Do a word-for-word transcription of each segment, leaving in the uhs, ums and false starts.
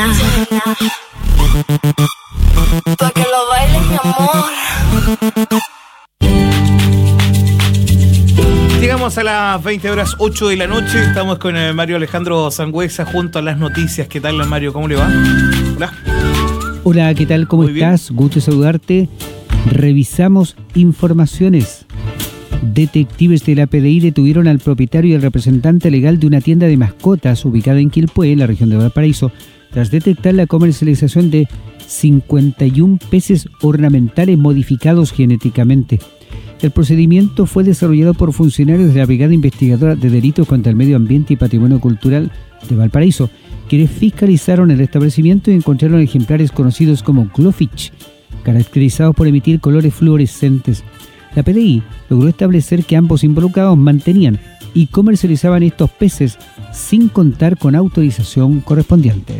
Pa' que lo bailes, mi amor. Llegamos a las veinte horas ocho de la noche. Estamos con eh, Mario Alejandro Sangüesa junto a las noticias. ¿Qué tal, Mario? ¿Cómo le va? Hola. Hola, ¿qué tal? ¿Cómo Muy estás? bien. Gusto saludarte. Revisamos informaciones. Detectives de la P D I detuvieron al propietario y al representante legal de una tienda de mascotas ubicada en Quilpué, en la región de Valparaíso, tras detectar la comercialización de cincuenta y uno peces ornamentales modificados genéticamente. El procedimiento fue desarrollado por funcionarios de la Brigada Investigadora de Delitos contra el Medio Ambiente y Patrimonio Cultural de Valparaíso, quienes fiscalizaron el establecimiento y encontraron ejemplares conocidos como glowfish, caracterizados por emitir colores fluorescentes. La P D I logró establecer que ambos involucrados mantenían y comercializaban estos peces sin contar con autorización correspondiente.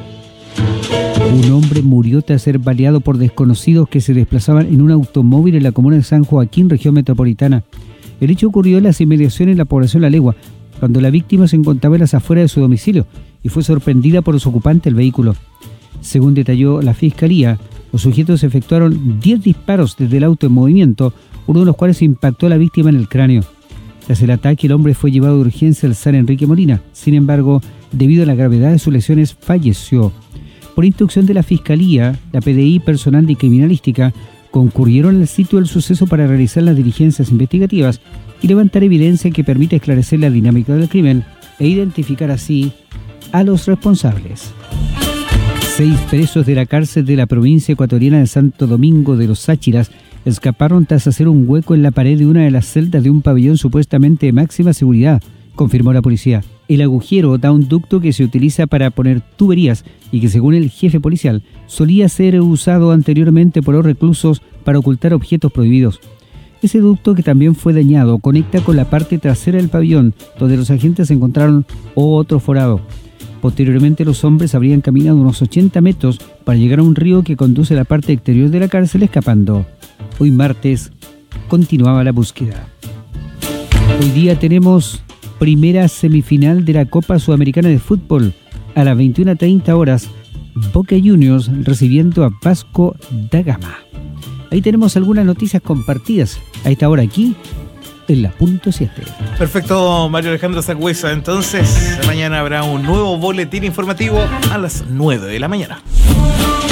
Un hombre murió tras ser baleado por desconocidos que se desplazaban en un automóvil en la comuna de San Joaquín, región metropolitana. El hecho ocurrió en las inmediaciones de la población La Legua, cuando la víctima se encontraba en las afueras de su domicilio y fue sorprendida por los ocupantes del vehículo. Según detalló la Fiscalía, los sujetos efectuaron diez disparos desde el auto en movimiento, uno de los cuales impactó a la víctima en el cráneo. Tras el ataque, el hombre fue llevado de urgencia al San Enrique Molina. Sin embargo, debido a la gravedad de sus lesiones, falleció. Por instrucción de la Fiscalía, la P D I, personal de criminalística, concurrieron al sitio del suceso para realizar las diligencias investigativas y levantar evidencia que permita esclarecer la dinámica del crimen e identificar así a los responsables. Seis presos de la cárcel de la provincia ecuatoriana de Santo Domingo de los Sáchiras escaparon tras hacer un hueco en la pared de una de las celdas de un pabellón supuestamente de máxima seguridad, confirmó la policía. El agujero da un ducto que se utiliza para poner tuberías y que, según el jefe policial, solía ser usado anteriormente por los reclusos para ocultar objetos prohibidos. Ese ducto, que también fue dañado, conecta con la parte trasera del pabellón, donde los agentes encontraron otro forado. Posteriormente, los hombres habrían caminado unos ochenta metros para llegar a un río que conduce a la parte exterior de la cárcel, escapando. Hoy martes continuaba la búsqueda. Hoy día tenemos primera semifinal de la Copa Sudamericana de Fútbol. A las veintiuna treinta horas, Boca Juniors recibiendo a Vasco da Gama. Ahí tenemos algunas noticias compartidas a esta hora aquí en la punto siete. Perfecto, Mario Alejandro Sangüesa. Entonces, mañana habrá un nuevo boletín informativo a las nueve de la mañana.